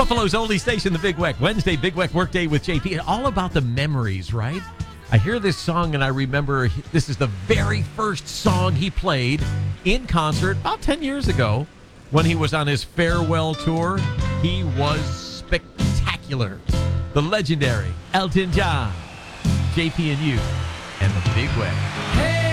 Buffalo's oldie station, the Big Weck. Wednesday, Big Weck Workday with JP. All about the memories, right? I hear this song and I remember this is the very first song he played in concert about 10 years ago when he was on his farewell tour. He was spectacular. The legendary Elton John, JP and you, and the Big Weck. Hey!